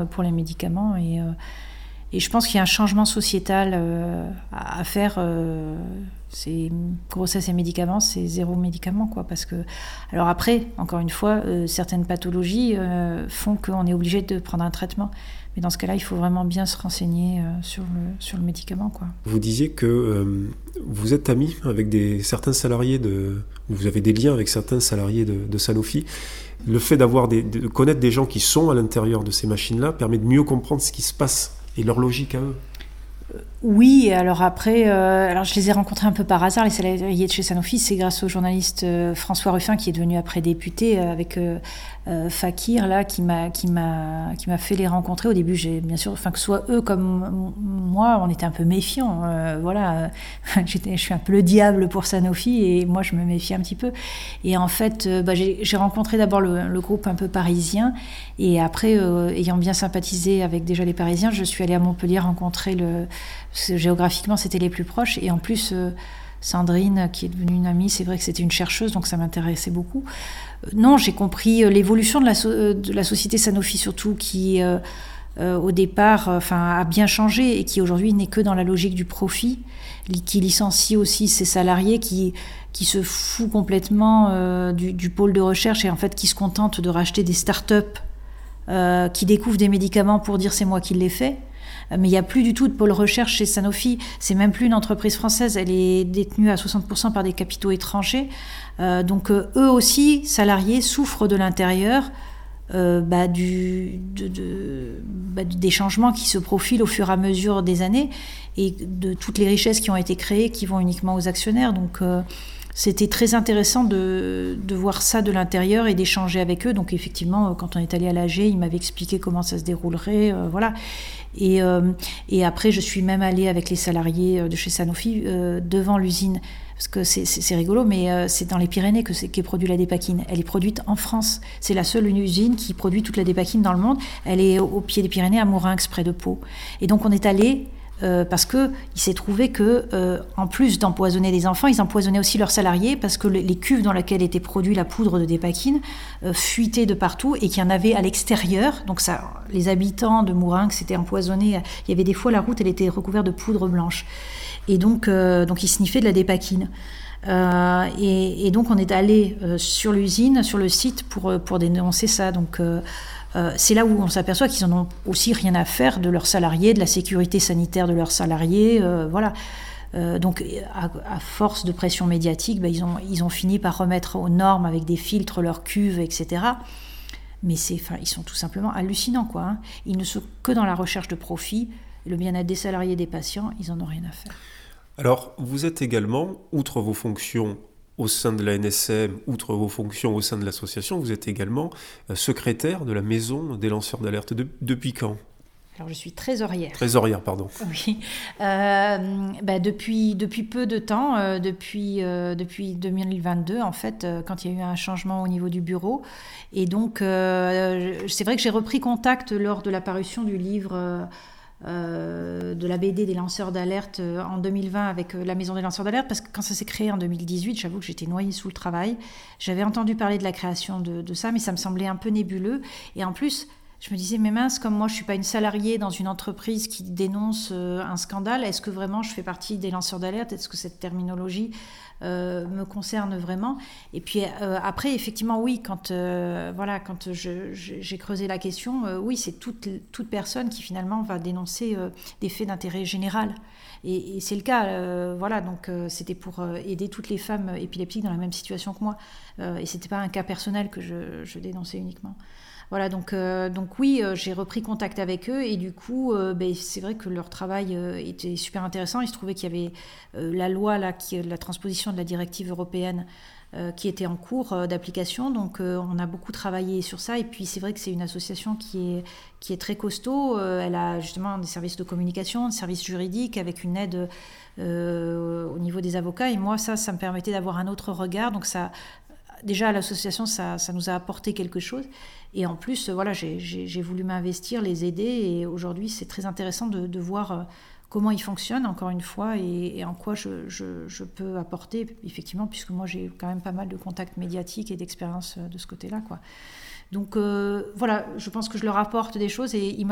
pour les médicaments. Et je pense qu'il y a un changement sociétal à faire. C'est grossesse et médicaments, c'est 0 médicament, quoi. Parce que, alors après, encore une fois, certaines pathologies font qu'on est obligé de prendre un traitement. Mais dans ce cas-là, il faut vraiment bien se renseigner sur le médicament, quoi. Vous disiez que vous êtes ami avec certains salariés vous avez des liens avec certains salariés de Sanofi. Le fait de connaître des gens qui sont à l'intérieur de ces machines-là permet de mieux comprendre ce qui se passe et leur logique à eux. Oui, alors après, je les ai rencontrés un peu par hasard, les salariés de chez Sanofi. C'est grâce au journaliste François Ruffin, qui est devenu après député, avec Fakir, là, qui m'a fait les rencontrer. Au début, bien sûr, que ce soit eux comme moi, on était un peu méfiants. Voilà, je suis un peu le diable pour Sanofi, et moi, je me méfie un petit peu. Et en fait, j'ai rencontré d'abord le groupe un peu parisien, et après, ayant bien sympathisé avec déjà les Parisiens, je suis allée à Montpellier rencontrer géographiquement, c'était les plus proches. Et en plus, Sandrine, qui est devenue une amie, c'est vrai que c'était une chercheuse, donc ça m'intéressait beaucoup. Non, j'ai compris l'évolution de la société Sanofi, surtout, qui, au départ, a bien changé et qui, aujourd'hui, n'est que dans la logique du profit, qui licencie aussi ses salariés, qui se fout complètement du pôle de recherche et, en fait, qui se contente de racheter des start-up qui découvrent des médicaments pour dire « c'est moi qui l'ai fait ». Mais il n'y a plus du tout de pôle recherche chez Sanofi. C'est même plus une entreprise française. Elle est détenue à 60% par des capitaux étrangers. Donc eux aussi, salariés, souffrent de l'intérieur des changements qui se profilent au fur et à mesure des années et de toutes les richesses qui ont été créées qui vont uniquement aux actionnaires. Donc c'était très intéressant de voir ça de l'intérieur et d'échanger avec eux. Donc effectivement, quand on est allé à l'AG, ils m'avaient expliqué comment ça se déroulerait. Voilà. Et après, je suis même allée avec les salariés de chez Sanofi devant l'usine. Parce que c'est rigolo, mais c'est dans les Pyrénées qu'est produit la Dépakine. Elle est produite en France. C'est la seule usine qui produit toute la Dépakine dans le monde. Elle est au pied des Pyrénées, à Mourinx, près de Pau. Et donc on est allé... parce qu'il s'est trouvé que, en plus d'empoisonner des enfants, ils empoisonnaient aussi leurs salariés parce que les cuves dans lesquelles était produite la poudre de Dépakine fuitaient de partout et qu'il y en avait à l'extérieur. Donc les habitants de Mourinx s'étaient empoisonnés. Il y avait des fois, la route, elle était recouverte de poudre blanche. Et donc ils sniffaient de la Dépakine. Et donc on est allé sur l'usine, sur le site pour dénoncer ça. Donc c'est là où on s'aperçoit qu'ils n'en ont aussi rien à faire de leurs salariés, de la sécurité sanitaire de leurs salariés. Voilà. Donc, à force de pression médiatique, ils ont fini par remettre aux normes avec des filtres leurs cuves, etc. Mais ils sont tout simplement hallucinants, quoi, hein. Ils ne sont que dans la recherche de profit. Le bien-être des salariés et des patients, ils n'en ont rien à faire. Alors, vous êtes également, outre vos fonctions au sein de la NSM, outre vos fonctions au sein de l'association, vous êtes également secrétaire de la Maison des lanceurs d'alerte. Depuis quand ? Alors, je suis trésorière. Trésorière, pardon. Oui. Depuis peu de temps, depuis 2022, en fait, quand il y a eu un changement au niveau du bureau. Et donc, c'est vrai que j'ai repris contact lors de la parution du livre... de la BD des lanceurs d'alerte en 2020 avec la Maison des lanceurs d'alerte, parce que quand ça s'est créé en 2018, j'avoue que j'étais noyée sous le travail. J'avais entendu parler de la création de ça, mais ça me semblait un peu nébuleux. Et en plus, je me disais, mais mince, comme moi je ne suis pas une salariée dans une entreprise qui dénonce un scandale, est-ce que vraiment je fais partie des lanceurs d'alerte ? Est-ce que cette terminologie me concerne vraiment ? Et puis après, effectivement, oui, quand j'ai creusé la question, oui, c'est toute personne qui finalement va dénoncer des faits d'intérêt général. Et c'est le cas, donc c'était pour aider toutes les femmes épileptiques dans la même situation que moi. Et ce n'était pas un cas personnel que je dénonçais uniquement. Voilà, donc oui, j'ai repris contact avec eux et du coup, c'est vrai que leur travail était super intéressant. Il se trouvait qu'il y avait la loi, la transposition de la directive européenne qui était en cours d'application. Donc, on a beaucoup travaillé sur ça. Et puis, c'est vrai que c'est une association qui est très costaud. Elle a justement des services de communication, des services juridiques avec une aide au niveau des avocats. Et moi, ça me permettait d'avoir un autre regard. Donc, déjà, à l'association, ça nous a apporté quelque chose. Et en plus, voilà, j'ai voulu m'investir, les aider. Et aujourd'hui, c'est très intéressant de voir comment ils fonctionnent, encore une fois, et en quoi je peux apporter, effectivement, puisque moi, j'ai quand même pas mal de contacts médiatiques et d'expérience de ce côté-là, quoi. Donc, voilà, je pense que je leur apporte des choses et ils